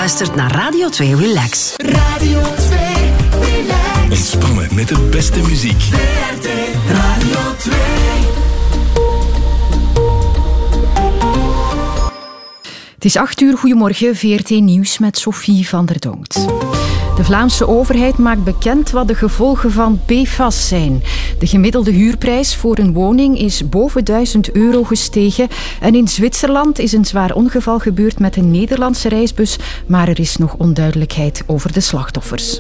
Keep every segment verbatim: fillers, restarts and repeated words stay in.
luistert naar Radio twee Relax. Radio twee Relax. Ontspannen met de beste muziek. V R T Radio twee. Het is acht uur, goedemorgen, V R T Nieuws met Sophie van der Dongt. De Vlaamse overheid maakt bekend wat de gevolgen van P F A S zijn. De gemiddelde huurprijs voor een woning is boven duizend euro gestegen. En in Zwitserland is een zwaar ongeval gebeurd met een Nederlandse reisbus, maar er is nog onduidelijkheid over de slachtoffers.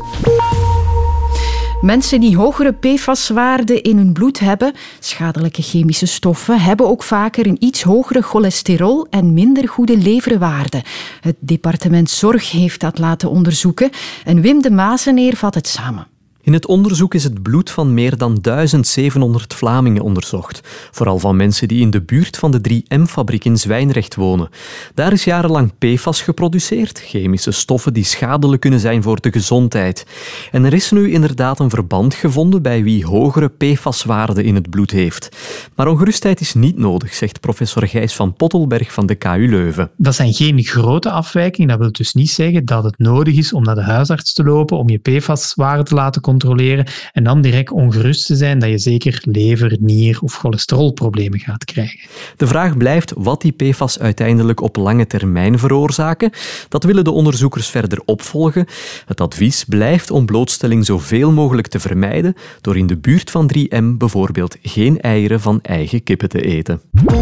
Mensen die hogere P F A S-waarden in hun bloed hebben, schadelijke chemische stoffen, hebben ook vaker een iets hogere cholesterol en minder goede leverwaarden. Het departement Zorg heeft dat laten onderzoeken en Wim de Mazeneer vat het samen. In het onderzoek is het bloed van meer dan duizend zevenhonderd Vlamingen onderzocht. Vooral van mensen die in de buurt van de drie M-fabriek in Zwijndrecht wonen. Daar is jarenlang P F A S geproduceerd, chemische stoffen die schadelijk kunnen zijn voor de gezondheid. En er is nu inderdaad een verband gevonden bij wie hogere P F A S-waarden in het bloed heeft. Maar ongerustheid is niet nodig, zegt professor Gijs van Pottelberg van de K U Leuven. Dat zijn geen grote afwijkingen. Dat wil dus niet zeggen dat het nodig is om naar de huisarts te lopen, om je P F A S-waarde te laten controleren en dan direct ongerust te zijn dat je zeker lever-, nier- of cholesterolproblemen gaat krijgen. De vraag blijft wat die P F A S uiteindelijk op lange termijn veroorzaken. Dat willen de onderzoekers verder opvolgen. Het advies blijft om blootstelling zoveel mogelijk te vermijden door in de buurt van drie M bijvoorbeeld geen eieren van eigen kippen te eten.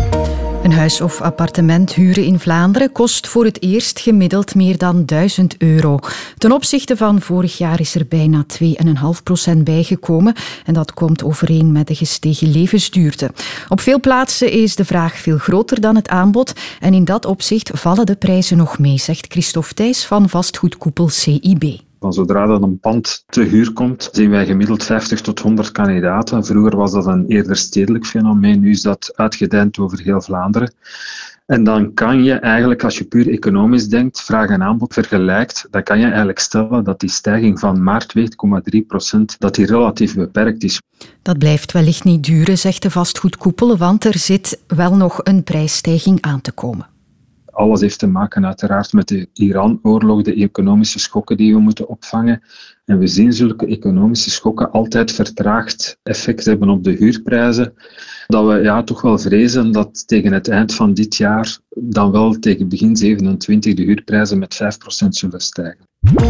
Een huis of appartement huren in Vlaanderen kost voor het eerst gemiddeld meer dan duizend euro. Ten opzichte van vorig jaar is er bijna twee komma vijf procent bijgekomen en dat komt overeen met de gestegen levensduurte. Op veel plaatsen is de vraag veel groter dan het aanbod en in dat opzicht vallen de prijzen nog mee, zegt Christophe Thijs van vastgoedkoepel C I B. Van zodra dat een pand te huur komt, zien wij gemiddeld vijftig tot honderd kandidaten. Vroeger was dat een eerder stedelijk fenomeen, nu is dat uitgedijnd over heel Vlaanderen. En dan kan je eigenlijk, als je puur economisch denkt, vraag en aanbod vergelijkt, dan kan je eigenlijk stellen dat die stijging van maar twee komma drie procent dat die relatief beperkt is. Dat blijft wellicht niet duren, zegt de vastgoedkoepel, want er zit wel nog een prijsstijging aan te komen. Alles heeft te maken uiteraard met de Iran-oorlog, de economische schokken die we moeten opvangen. En we zien zulke economische schokken altijd vertraagd effect hebben op de huurprijzen. Dat we ja, toch wel vrezen dat tegen het eind van dit jaar, dan wel tegen begin zevenentwintig, de huurprijzen met vijf procent zullen stijgen.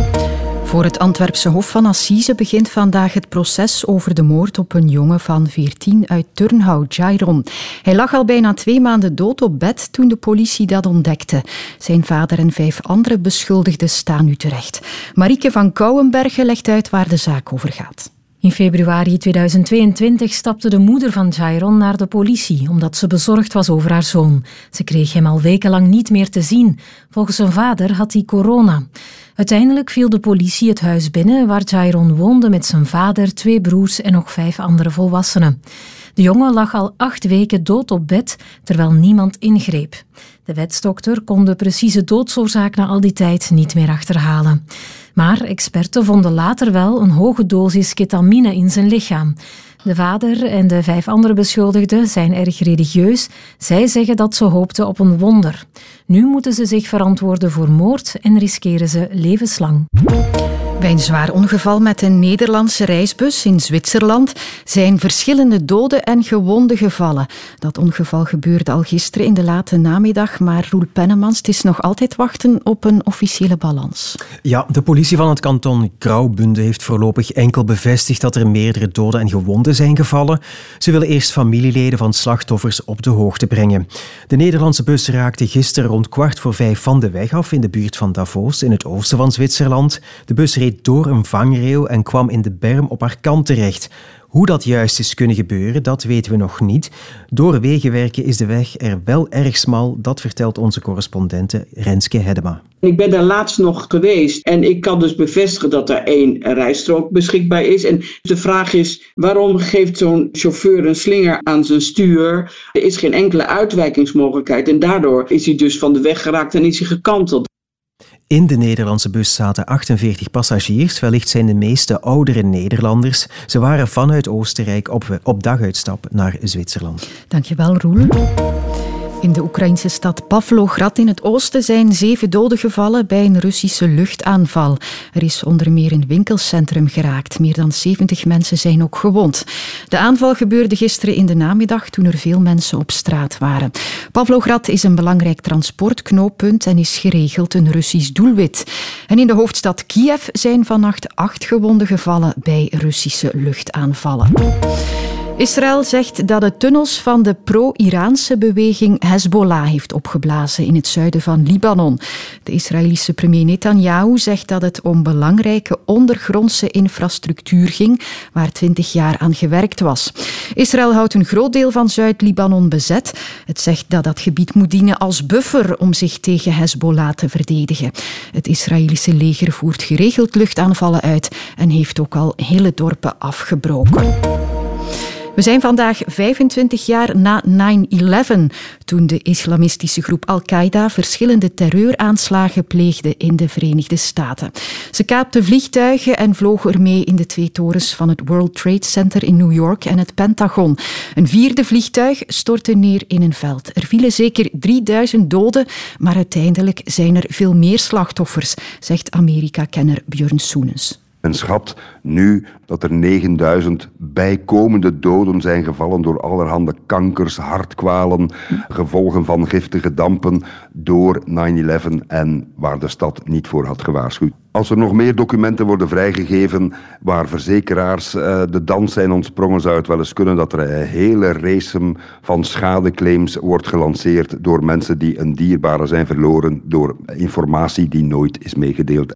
Voor het Antwerpse Hof van Assise begint vandaag het proces over de moord op een jongen van veertien uit Turnhout, Jairon. Hij lag al bijna twee maanden dood op bed toen de politie dat ontdekte. Zijn vader en vijf andere beschuldigden staan nu terecht. Marieke van Kouwenbergen legt uit waar de zaak over gaat. In februari tweeduizend tweeëntwintig stapte de moeder van Jairon naar de politie, omdat ze bezorgd was over haar zoon. Ze kreeg hem al wekenlang niet meer te zien. Volgens zijn vader had hij corona. Uiteindelijk viel de politie het huis binnen waar Jairon woonde met zijn vader, twee broers en nog vijf andere volwassenen. De jongen lag al acht weken dood op bed, terwijl niemand ingreep. De wetsdokter kon de precieze doodsoorzaak na al die tijd niet meer achterhalen. Maar experten vonden later wel een hoge dosis ketamine in zijn lichaam. De vader en de vijf andere beschuldigden zijn erg religieus. Zij zeggen dat ze hoopten op een wonder. Nu moeten ze zich verantwoorden voor moord en riskeren ze levenslang. Bij een zwaar ongeval met een Nederlandse reisbus in Zwitserland zijn verschillende doden en gewonden gevallen. Dat ongeval gebeurde al gisteren in de late namiddag, maar Roel Pennemans, het is nog altijd wachten op een officiële balans. Ja, de politie van het kanton Graubünden heeft voorlopig enkel bevestigd dat er meerdere doden en gewonden zijn gevallen. Ze willen eerst familieleden van slachtoffers op de hoogte brengen. De Nederlandse bus raakte gisteren rond kwart voor vijf van de weg af in de buurt van Davos in het oosten van Zwitserland. De bus reed door een vangrail en kwam in de berm op haar kant terecht. Hoe dat juist is kunnen gebeuren, dat weten we nog niet. Door wegenwerken is de weg er wel erg smal, dat vertelt onze correspondente Renske Hedema. Ik ben daar laatst nog geweest en ik kan dus bevestigen dat er één rijstrook beschikbaar is. En de vraag is, waarom geeft zo'n chauffeur een slinger aan zijn stuur? Er is geen enkele uitwijkingsmogelijkheid en daardoor is hij dus van de weg geraakt en is hij gekanteld. In de Nederlandse bus zaten achtenveertig passagiers. Wellicht zijn de meeste oudere Nederlanders. Ze waren vanuit Oostenrijk op, op daguitstap naar Zwitserland. Dankjewel, Roel. In de Oekraïnse stad Pavlograd in het oosten zijn zeven doden gevallen bij een Russische luchtaanval. Er is onder meer een winkelcentrum geraakt. Meer dan zeventig mensen zijn ook gewond. De aanval gebeurde gisteren in de namiddag toen er veel mensen op straat waren. Pavlograd is een belangrijk transportknooppunt en is geregeld een Russisch doelwit. En in de hoofdstad Kiev zijn vannacht acht gewonden gevallen bij Russische luchtaanvallen. Israël zegt dat de tunnels van de pro-Iraanse beweging Hezbollah heeft opgeblazen in het zuiden van Libanon. De Israëlische premier Netanyahu zegt dat het om belangrijke ondergrondse infrastructuur ging, waar twintig jaar aan gewerkt was. Israël houdt een groot deel van Zuid-Libanon bezet. Het zegt dat dat gebied moet dienen als buffer om zich tegen Hezbollah te verdedigen. Het Israëlische leger voert geregeld luchtaanvallen uit en heeft ook al hele dorpen afgebroken. We zijn vandaag vijfentwintig jaar na nine eleven, toen de islamistische groep Al-Qaeda verschillende terreuraanslagen pleegde in de Verenigde Staten. Ze kaapten vliegtuigen en vlogen ermee in de twee torens van het World Trade Center in New York en het Pentagon. Een vierde vliegtuig stortte neer in een veld. Er vielen zeker drieduizend doden, maar uiteindelijk zijn er veel meer slachtoffers, zegt Amerika-kenner Björn Soenens. Men schat nu dat er negenduizend bijkomende doden zijn gevallen door allerhande kankers, hartkwalen, gevolgen van giftige dampen door nine eleven en waar de stad niet voor had gewaarschuwd. Als er nog meer documenten worden vrijgegeven waar verzekeraars uh, de dans zijn ontsprongen, zou het wel eens kunnen dat er een hele race van schadeclaims wordt gelanceerd door mensen die een dierbare zijn verloren door informatie die nooit is meegedeeld.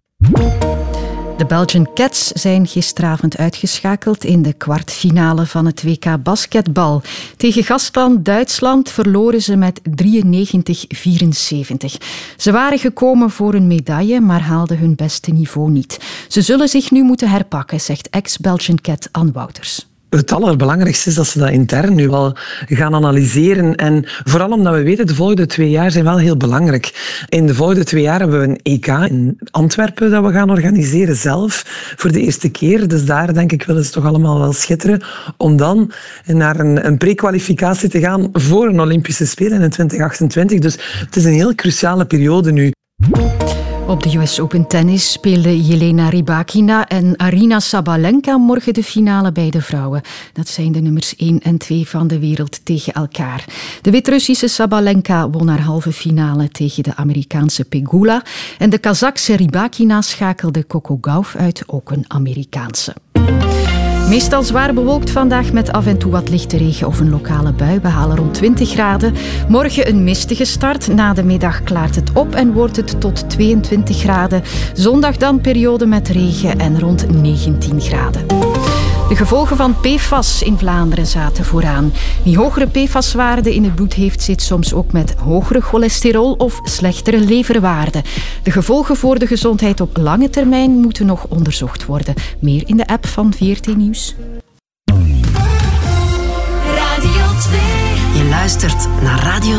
De Belgian Cats zijn gisteravond uitgeschakeld in de kwartfinale van het W K basketbal. Tegen gastland Duitsland verloren ze met drieënnegentig vierenzeventig. Ze waren gekomen voor een medaille, maar haalden hun beste niveau niet. Ze zullen zich nu moeten herpakken, zegt ex-Belgian Cat Anne Wouters. Het allerbelangrijkste is dat ze dat intern nu wel gaan analyseren. En vooral omdat we weten, de volgende twee jaar zijn wel heel belangrijk. In de volgende twee jaar hebben we een E K in Antwerpen dat we gaan organiseren zelf voor de eerste keer. Dus daar denk ik willen ze toch allemaal wel schitteren. Om dan naar een, een pre-kwalificatie te gaan voor een Olympische Spelen in twintig achtentwintig. Dus het is een heel cruciale periode nu. Op de U S Open Tennis speelden Jelena Rybakina en Aryna Sabalenka morgen de finale bij de vrouwen. Dat zijn de nummers één en twee van de wereld tegen elkaar. De Wit-Russische Sabalenka won haar halve finale tegen de Amerikaanse Pegula. En de Kazachse Rybakina schakelde Coco Gauff uit, ook een Amerikaanse. Meestal zwaar bewolkt vandaag met af en toe wat lichte regen of een lokale bui. We halen rond twintig graden. Morgen een mistige start. Na de middag klaart het op en wordt het tot tweeëntwintig graden. Zondag dan periode met regen en rond negentien graden. De gevolgen van P F A S in Vlaanderen zaten vooraan. Wie hogere P F A S-waarden in het bloed heeft, zit soms ook met hogere cholesterol of slechtere leverwaarden. De gevolgen voor de gezondheid op lange termijn moeten nog onderzocht worden. Meer in de app van V R T Nieuws. Radio twee. Je luistert naar Radio